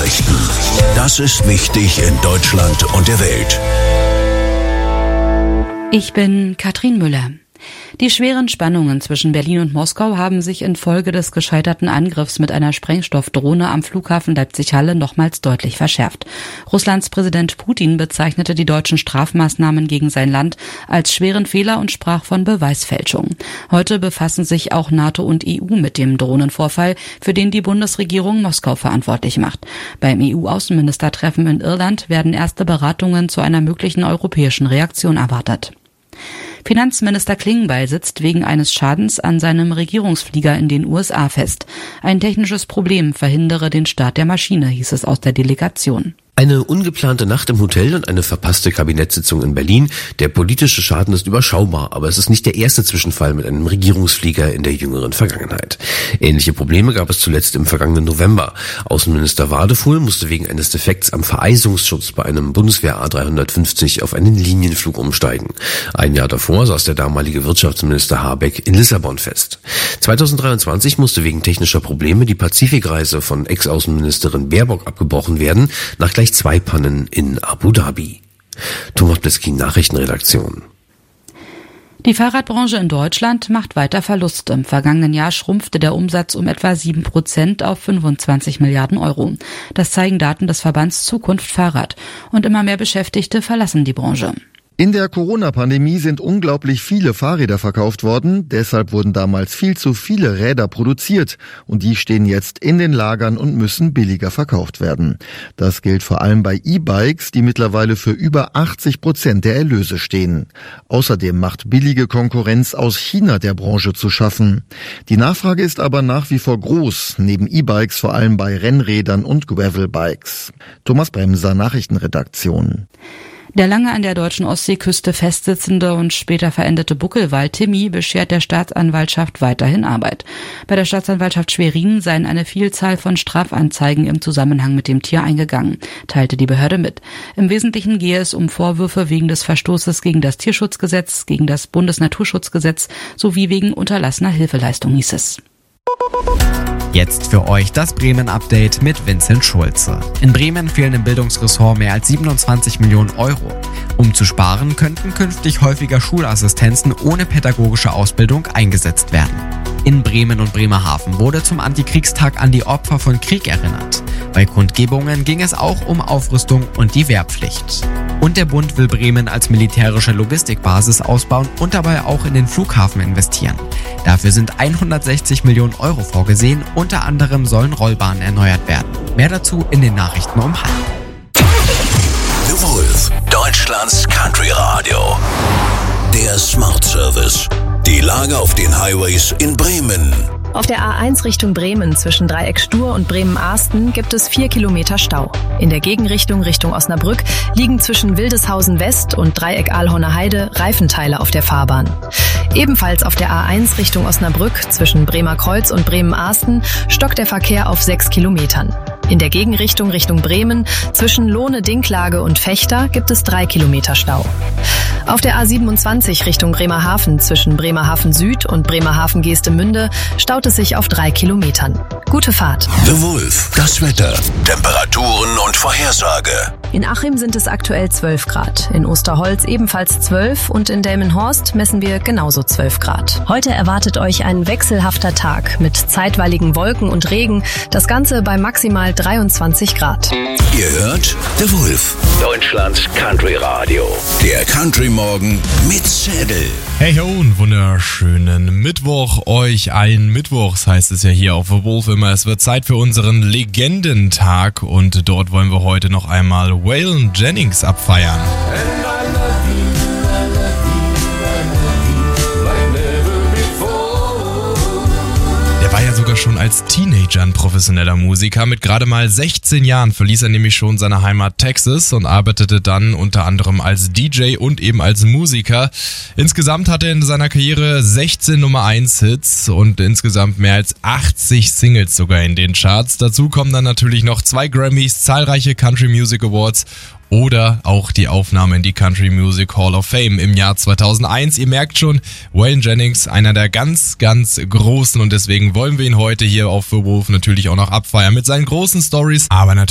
Nachrichten. Das ist wichtig in Deutschland und der Welt. Ich bin Katrin Müller. Die schweren Spannungen zwischen Berlin und Moskau haben sich infolge des gescheiterten Angriffs mit einer Sprengstoffdrohne am Flughafen Leipzig-Halle nochmals deutlich verschärft. Russlands Präsident Putin bezeichnete die deutschen Strafmaßnahmen gegen sein Land als schweren Fehler und sprach von Beweisfälschung. Heute befassen sich auch NATO und EU mit dem Drohnenvorfall, für den die Bundesregierung Moskau verantwortlich macht. Beim EU-Außenministertreffen in Irland werden erste Beratungen zu einer möglichen europäischen Reaktion erwartet. Finanzminister Klingbeil sitzt wegen eines Schadens an seinem Regierungsflieger in den USA fest. Ein technisches Problem verhindere den Start der Maschine, hieß es aus der Delegation. Eine ungeplante Nacht im Hotel und eine verpasste Kabinettssitzung in Berlin. Der politische Schaden ist überschaubar, aber es ist nicht der erste Zwischenfall mit einem Regierungsflieger in der jüngeren Vergangenheit. Ähnliche Probleme gab es zuletzt im vergangenen November. Außenminister Wadefuhl musste wegen eines Defekts am Vereisungsschutz bei einem Bundeswehr A350 auf einen Linienflug umsteigen. Ein Jahr davor saß der damalige Wirtschaftsminister Habeck in Lissabon fest. 2023 musste wegen technischer Probleme die Pazifikreise von Ex-Außenministerin Baerbock abgebrochen werden, nach gleich 2 Pannen in Abu Dhabi. Thomas Blitzky, Nachrichtenredaktion. Die Fahrradbranche in Deutschland macht weiter Verluste. Im vergangenen Jahr schrumpfte der Umsatz um etwa 7% auf 25 Milliarden Euro. Das zeigen Daten des Verbands Zukunft Fahrrad. Und immer mehr Beschäftigte verlassen die Branche. In der Corona-Pandemie sind unglaublich viele Fahrräder verkauft worden. Deshalb wurden damals viel zu viele Räder produziert. Und die stehen jetzt in den Lagern und müssen billiger verkauft werden. Das gilt vor allem bei E-Bikes, die mittlerweile für über 80% der Erlöse stehen. Außerdem macht billige Konkurrenz aus China der Branche zu schaffen. Die Nachfrage ist aber nach wie vor groß, neben E-Bikes vor allem bei Rennrädern und Gravelbikes. Thomas Bremser, Nachrichtenredaktion. Der lange an der deutschen Ostseeküste festsitzende und später verendete Buckelwal Timmy beschert der Staatsanwaltschaft weiterhin Arbeit. Bei der Staatsanwaltschaft Schwerin seien eine Vielzahl von Strafanzeigen im Zusammenhang mit dem Tier eingegangen, teilte die Behörde mit. Im Wesentlichen gehe es um Vorwürfe wegen des Verstoßes gegen das Tierschutzgesetz, gegen das Bundesnaturschutzgesetz sowie wegen unterlassener Hilfeleistung, hieß es. Jetzt für euch das Bremen-Update mit Vincent Schulze. In Bremen fehlen im Bildungsressort mehr als 27 Millionen Euro. Um zu sparen, könnten künftig häufiger Schulassistenzen ohne pädagogische Ausbildung eingesetzt werden. In Bremen und Bremerhaven wurde zum Antikriegstag an die Opfer von Krieg erinnert. Bei Kundgebungen ging es auch um Aufrüstung und die Wehrpflicht. Und der Bund will Bremen als militärische Logistikbasis ausbauen und dabei auch in den Flughafen investieren. Dafür sind 160 Millionen Euro vorgesehen, unter anderem sollen Rollbahnen erneuert werden. Mehr dazu in den Nachrichten um 12:30. The Wolf, Deutschlands Country Radio. Der Smart Service. Die Lage auf den Highways in Bremen. Auf der A1 Richtung Bremen zwischen Dreieck Stur und Bremen-Arsten gibt es 4 Kilometer Stau. In der Gegenrichtung Richtung Osnabrück liegen zwischen Wildeshausen West und Dreieck Ahlhorner Heide Reifenteile auf der Fahrbahn. Ebenfalls auf der A1 Richtung Osnabrück zwischen Bremer Kreuz und Bremen-Arsten stockt der Verkehr auf 6 Kilometern. In der Gegenrichtung Richtung Bremen zwischen Lohne-Dinklage und Fechter gibt es 3 Kilometer Stau. Auf der A27 Richtung Bremerhaven zwischen Bremerhaven Süd und Bremerhaven Geestemünde staut es sich auf 3 Kilometern. Gute Fahrt. The Wolf, das Wetter, Temperaturen und Vorhersage. In Achim sind es aktuell 12 Grad, in Osterholz ebenfalls 12 und in Delmenhorst messen wir genauso 12 Grad. Heute erwartet euch ein wechselhafter Tag mit zeitweiligen Wolken und Regen, das Ganze bei maximal 23 Grad. Ihr hört The Wolf, Deutschlands Country Radio. Der Country Morgen mit Zedel. Hey ho, einen wunderschönen Mittwoch euch allen. Mittwochs heißt es ja hier auf The Wolf immer. Es wird Zeit für unseren Legendentag und dort wollen wir heute noch einmal Waylon Jennings abfeiern. Der war ja sogar schon als Teenager ein professioneller Musiker. Mit gerade mal 16 Jahren verließ er nämlich schon seine Heimat Texas und arbeitete dann unter anderem als DJ und eben als Musiker. Insgesamt hatte er in seiner Karriere 16 Nummer-1-Hits und insgesamt mehr als 80 Singles sogar in den Charts. Dazu kommen dann natürlich noch 2 Grammys, zahlreiche Country Music Awards oder auch die Aufnahme in die Country Music Hall of Fame im Jahr 2001. Ihr merkt schon, Waylon Jennings, einer der ganz, ganz Großen und deswegen wollen wir ihn heute hier auf The Wolf natürlich auch noch abfeiern mit seinen großen Stories, aber natürlich